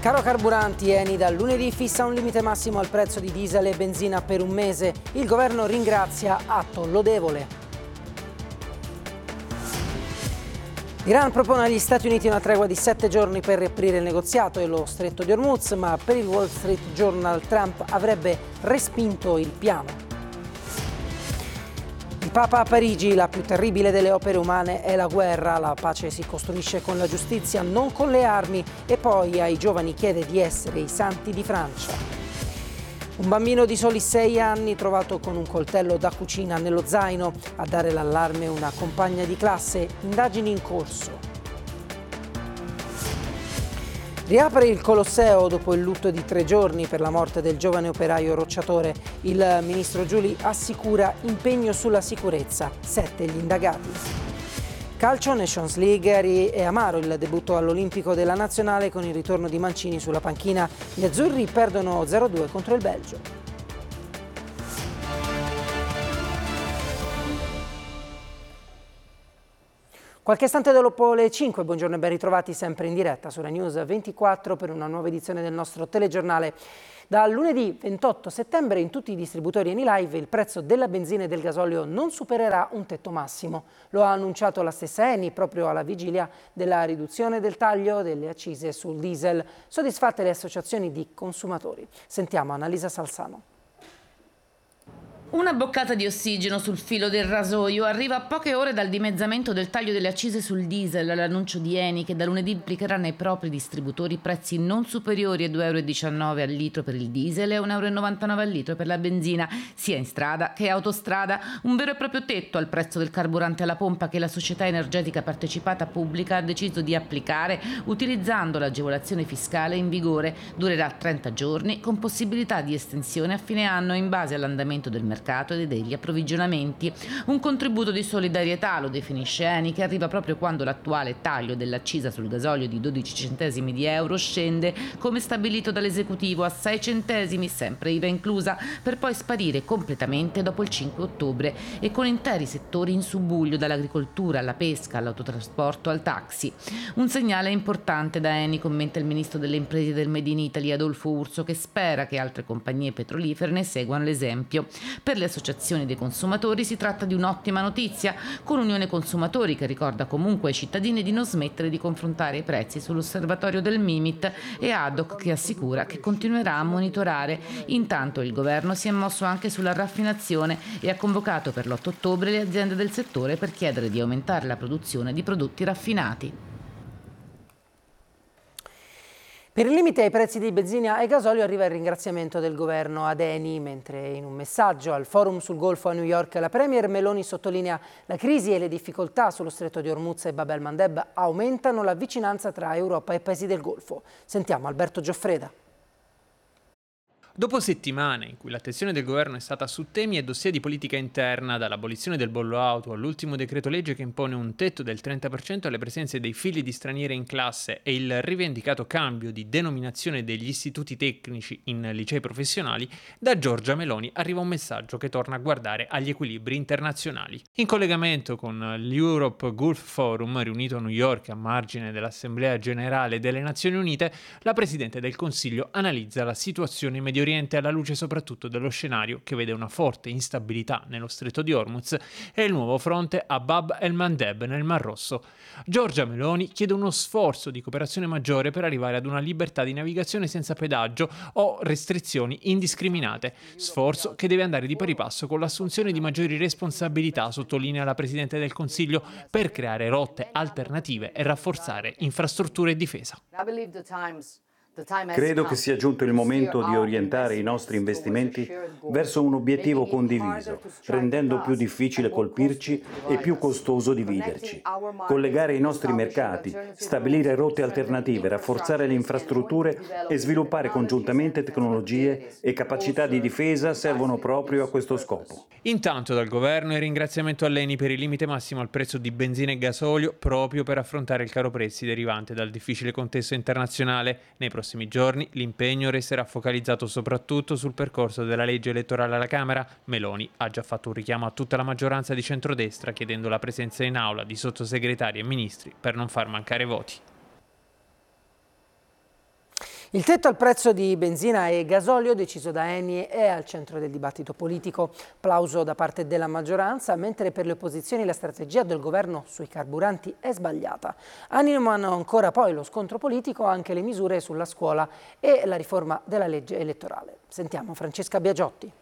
Caro carburanti, Eni dal lunedì fissa un limite massimo al prezzo di diesel e benzina per un mese. Il governo ringrazia, atto lodevole. L'Iran propone agli Stati Uniti una tregua di 7 giorni per riaprire il negoziato e lo stretto di Hormuz, ma per il Wall Street Journal Trump avrebbe respinto il piano. Il Papa a Parigi: la più terribile delle opere umane è la guerra, la pace si costruisce con la giustizia, non con le armi, e poi ai giovani chiede di essere i santi di Francia. Un bambino di soli 6 anni trovato con un coltello da cucina nello zaino, a dare l'allarme una compagna di classe, indagini in corso. Riapre il Colosseo dopo il lutto di 3 giorni per la morte del giovane operaio rocciatore. Il ministro Giuli assicura impegno sulla sicurezza, 7 gli indagati. Calcio, Nations League, è amaro il debutto all'Olimpico della Nazionale con il ritorno di Mancini sulla panchina. Gli azzurri perdono 0-2 contro il Belgio. Qualche istante dopo le 5, buongiorno e ben ritrovati sempre in diretta su Rai News 24 per una nuova edizione del nostro telegiornale. Dal lunedì 28 settembre in tutti i distributori Eni Live il prezzo della benzina e del gasolio non supererà un tetto massimo. Lo ha annunciato la stessa Eni proprio alla vigilia della riduzione del taglio delle accise sul diesel. Soddisfatte le associazioni di consumatori. Sentiamo Annalisa Salzano. Una boccata di ossigeno sul filo del rasoio arriva a poche ore dal dimezzamento del taglio delle accise sul diesel, l'annuncio di Eni che da lunedì implicherà nei propri distributori prezzi non superiori a 2,19 euro al litro per il diesel e 1,99 euro al litro per la benzina, sia in strada che autostrada. Un vero e proprio tetto al prezzo del carburante alla pompa che la società energetica partecipata pubblica ha deciso di applicare utilizzando l'agevolazione fiscale in vigore. Durerà 30 giorni con possibilità di estensione a fine anno in base all'andamento del mercato e degli approvvigionamenti. Un contributo di solidarietà, lo definisce Eni, che arriva proprio quando l'attuale taglio dell'accisa sul gasolio di 12 centesimi di euro scende, come stabilito dall'esecutivo, a 6 centesimi, sempre IVA inclusa, per poi sparire completamente dopo il 5 ottobre e con interi settori in subbuglio, dall'agricoltura alla pesca, all'autotrasporto, al taxi. Un segnale importante da Eni, commenta il ministro delle imprese e del Made in Italy Adolfo Urso, che spera che altre compagnie petrolifere ne seguano l'esempio. Per le associazioni dei consumatori si tratta di un'ottima notizia, con Unione Consumatori che ricorda comunque ai cittadini di non smettere di confrontare i prezzi sull'osservatorio del Mimit e ADOC che assicura che continuerà a monitorare. Intanto il governo si è mosso anche sulla raffinazione e ha convocato per l'8 ottobre le aziende del settore per chiedere di aumentare la produzione di prodotti raffinati. Per il limite ai prezzi di benzina e gasolio arriva il ringraziamento del governo ad Eni, mentre in un messaggio al forum sul Golfo a New York la premier Meloni sottolinea la crisi e le difficoltà sullo stretto di Hormuz e Bab el-Mandeb aumentano la vicinanza tra Europa e paesi del Golfo. Sentiamo Alberto Gioffreda. Dopo settimane in cui l'attenzione del governo è stata su temi e dossier di politica interna, dall'abolizione del bollo auto all'ultimo decreto legge che impone un tetto del 30% alle presenze dei figli di stranieri in classe e il rivendicato cambio di denominazione degli istituti tecnici in licei professionali, da Giorgia Meloni arriva un messaggio che torna a guardare agli equilibri internazionali. In collegamento con l'Europe Gulf Forum, riunito a New York a margine dell'Assemblea Generale delle Nazioni Unite, la Presidente del Consiglio analizza la situazione in Medio Oriente alla luce soprattutto dello scenario che vede una forte instabilità nello stretto di Hormuz e il nuovo fronte a Bab el-Mandeb nel Mar Rosso. Giorgia Meloni chiede uno sforzo di cooperazione maggiore per arrivare ad una libertà di navigazione senza pedaggio o restrizioni indiscriminate, sforzo che deve andare di pari passo con l'assunzione di maggiori responsabilità, sottolinea la Presidente del Consiglio, per creare rotte alternative e rafforzare infrastrutture e difesa. Credo che sia giunto il momento di orientare i nostri investimenti verso un obiettivo condiviso, rendendo più difficile colpirci e più costoso dividerci. Collegare i nostri mercati, stabilire rotte alternative, rafforzare le infrastrutture e sviluppare congiuntamente tecnologie e capacità di difesa servono proprio a questo scopo. Intanto dal governo il ringraziamento all'Eni per il limite massimo al prezzo di benzina e gasolio proprio per affrontare il caro prezzi derivante dal difficile contesto internazionale. Nei prossimi giorni l'impegno resterà focalizzato soprattutto sul percorso della legge elettorale alla Camera. Meloni ha già fatto un richiamo a tutta la maggioranza di centrodestra chiedendo la presenza in aula di sottosegretari e ministri per non far mancare voti. Il tetto al prezzo di benzina e gasolio deciso da Eni è al centro del dibattito politico. Plauso da parte della maggioranza, mentre per le opposizioni la strategia del governo sui carburanti è sbagliata. Animano ancora poi lo scontro politico anche le misure sulla scuola e la riforma della legge elettorale. Sentiamo Francesca Biagiotti.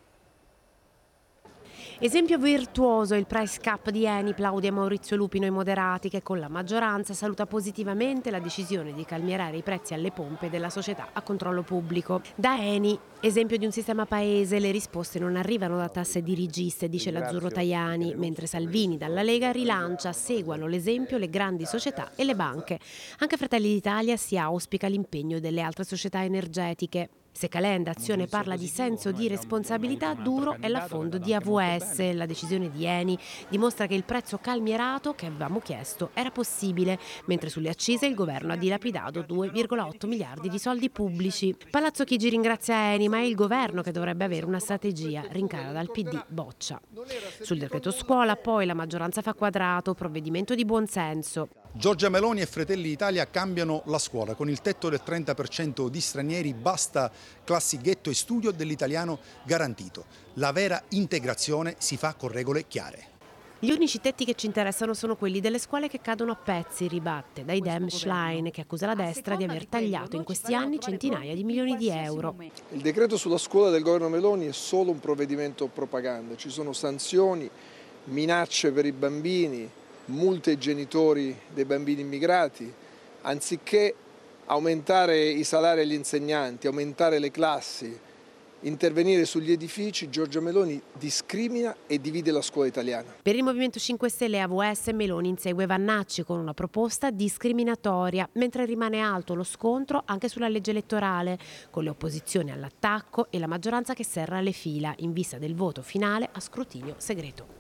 Esempio virtuoso il price cap di Eni, plaude a Maurizio Lupino e Moderati, che con la maggioranza saluta positivamente la decisione di calmierare i prezzi alle pompe della società a controllo pubblico. Da Eni, esempio di un sistema paese, le risposte non arrivano da tasse dirigiste, dice l'Azzurro Tajani, mentre Salvini dalla Lega rilancia, seguano l'esempio le grandi società e le banche. Anche Fratelli d'Italia si auspica l'impegno delle altre società energetiche. Se Calenda Azione parla di senso di responsabilità, duro è l'affondo di AVS. La decisione di Eni dimostra che il prezzo calmierato che avevamo chiesto era possibile, mentre sulle accise il governo ha dilapidato 2,8 miliardi di soldi pubblici. Palazzo Chigi ringrazia Eni, ma è il governo che dovrebbe avere una strategia, rincara dal PD boccia. Sul decreto scuola poi la maggioranza fa quadrato, provvedimento di buonsenso. Giorgia Meloni e Fratelli d'Italia cambiano la scuola. Con il tetto del 30% di stranieri basta classi ghetto e studio dell'italiano garantito. La vera integrazione si fa con regole chiare. Gli unici tetti che ci interessano sono quelli delle scuole che cadono a pezzi, ribatte Daidem Schlein, che accusa la destra di aver tagliato in questi anni centinaia di milioni di euro. Il decreto sulla scuola del governo Meloni è solo un provvedimento propaganda. Ci sono sanzioni, minacce per i bambini, multe ai genitori dei bambini immigrati. Anziché aumentare i salari agli insegnanti, aumentare le classi, intervenire sugli edifici, Giorgia Meloni discrimina e divide la scuola italiana. Per il Movimento 5 Stelle AVS Meloni insegue Vannacci con una proposta discriminatoria, mentre rimane alto lo scontro anche sulla legge elettorale, con le opposizioni all'attacco e la maggioranza che serra le fila in vista del voto finale a scrutinio segreto.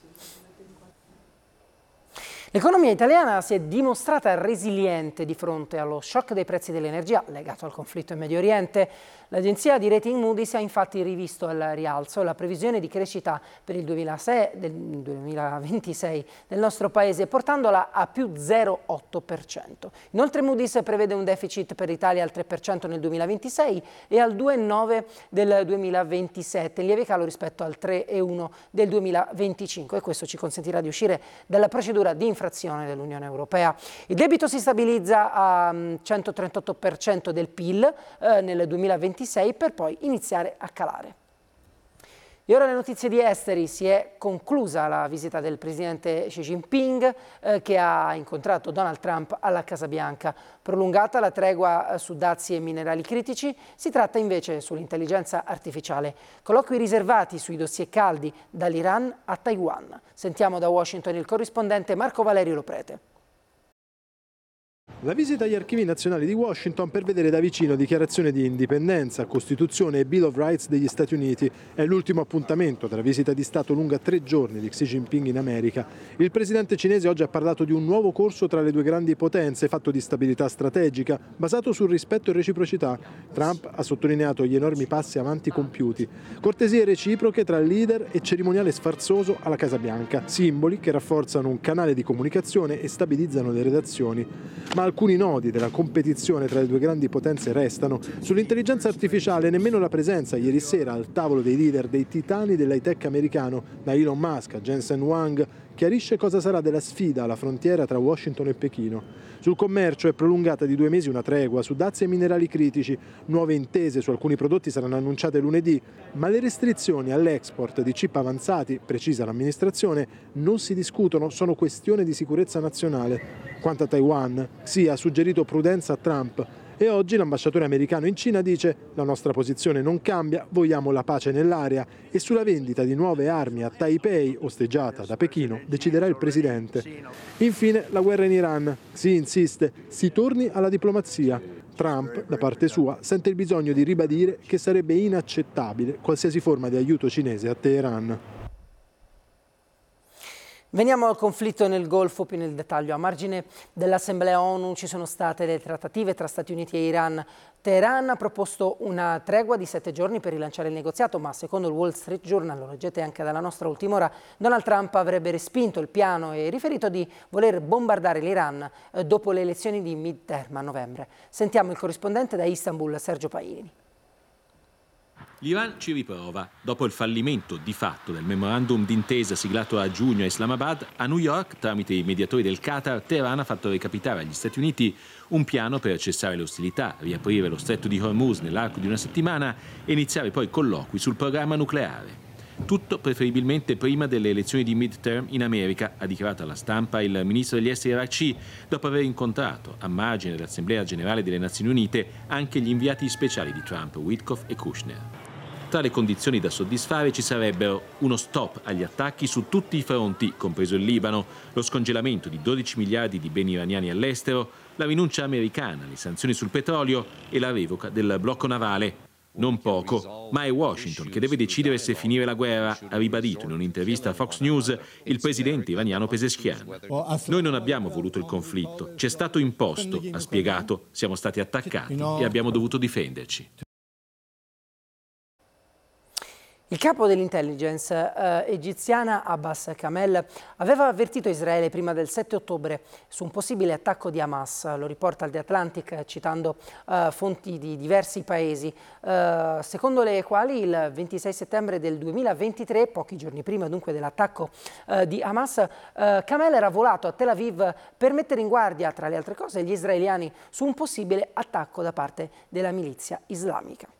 L'economia italiana si è dimostrata resiliente di fronte allo shock dei prezzi dell'energia legato al conflitto in Medio Oriente. L'agenzia di rating Moody's ha infatti rivisto al rialzo la previsione di crescita per il 2026 del nostro paese, portandola a più 0,8%. Inoltre Moody's prevede un deficit per l'Italia al 3% nel 2026 e al 2,9% del 2027, in lieve calo rispetto al 3,1% del 2025, e questo ci consentirà di uscire dalla procedura di infrazione dell'Unione Europea. Il debito si stabilizza a 138% del PIL nel 2026 per poi iniziare a calare. E ora le notizie di esteri. Si è conclusa la visita del presidente Xi Jinping che ha incontrato Donald Trump alla Casa Bianca. Prolungata la tregua su dazi e minerali critici, si tratta invece sull'intelligenza artificiale. Colloqui riservati sui dossier caldi dall'Iran a Taiwan. Sentiamo da Washington il corrispondente Marco Valerio Loprete. La visita agli archivi nazionali di Washington per vedere da vicino dichiarazione di indipendenza, Costituzione e Bill of Rights degli Stati Uniti è l'ultimo appuntamento della visita di Stato lunga 3 giorni di Xi Jinping in America. Il presidente cinese oggi ha parlato di un nuovo corso tra le due grandi potenze, fatto di stabilità strategica, basato sul rispetto e reciprocità. Trump ha sottolineato gli enormi passi avanti compiuti, cortesie reciproche tra leader e cerimoniale sfarzoso alla Casa Bianca, simboli che rafforzano un canale di comunicazione e stabilizzano le relazioni. Ma alcuni nodi della competizione tra le due grandi potenze restano. Sull'intelligenza artificiale nemmeno la presenza ieri sera al tavolo dei leader dei titani dell'high-tech americano, da Elon Musk a Jensen Huang, chiarisce cosa sarà della sfida alla frontiera tra Washington e Pechino. Sul commercio è prolungata di 2 mesi una tregua su dazi e minerali critici. Nuove intese su alcuni prodotti saranno annunciate lunedì, ma le restrizioni all'export di chip avanzati, precisa l'amministrazione, non si discutono, sono questione di sicurezza nazionale. Quanto a Taiwan, Xi ha suggerito prudenza a Trump. E oggi l'ambasciatore americano in Cina dice: la nostra posizione non cambia, vogliamo la pace nell'area, e sulla vendita di nuove armi a Taipei, osteggiata da Pechino, deciderà il presidente. Infine la guerra in Iran. Xi insiste, si torni alla diplomazia. Trump, da parte sua, sente il bisogno di ribadire che sarebbe inaccettabile qualsiasi forma di aiuto cinese a Teheran. Veniamo al conflitto nel Golfo più nel dettaglio. A margine dell'Assemblea ONU ci sono state le trattative tra Stati Uniti e Iran. Teheran ha proposto una tregua di 7 giorni per rilanciare il negoziato, ma secondo il Wall Street Journal, lo leggete anche dalla nostra ultima ora, Donald Trump avrebbe respinto il piano e riferito di voler bombardare l'Iran dopo le elezioni di midterm a novembre. Sentiamo il corrispondente da Istanbul, Sergio Paini. L'Iran ci riprova. Dopo il fallimento di fatto del memorandum d'intesa siglato a giugno a Islamabad, a New York, tramite i mediatori del Qatar, Teheran ha fatto recapitare agli Stati Uniti un piano per cessare le ostilità, riaprire lo stretto di Hormuz nell'arco di una settimana e iniziare poi colloqui sul programma nucleare. Tutto preferibilmente prima delle elezioni di midterm in America, ha dichiarato alla stampa il ministro degli esteri Araghchi, dopo aver incontrato a margine dell'Assemblea Generale delle Nazioni Unite anche gli inviati speciali di Trump, Witkoff e Kushner. Tra le condizioni da soddisfare ci sarebbero uno stop agli attacchi su tutti i fronti, compreso il Libano, lo scongelamento di 12 miliardi di beni iraniani all'estero, la rinuncia americana alle sanzioni sul petrolio e la revoca del blocco navale. Non poco, ma è Washington che deve decidere se finire la guerra, ha ribadito in un'intervista a Fox News il presidente iraniano Pezeshkian. Noi non abbiamo voluto il conflitto, ci è stato imposto, ha spiegato, siamo stati attaccati e abbiamo dovuto difenderci. Il capo dell'intelligence egiziana Abbas Kamel aveva avvertito Israele prima del 7 ottobre su un possibile attacco di Hamas, lo riporta il The Atlantic citando fonti di diversi paesi, secondo le quali il 26 settembre del 2023, pochi giorni prima dunque dell'attacco di Hamas, Kamel era volato a Tel Aviv per mettere in guardia, tra le altre cose, gli israeliani su un possibile attacco da parte della milizia islamica.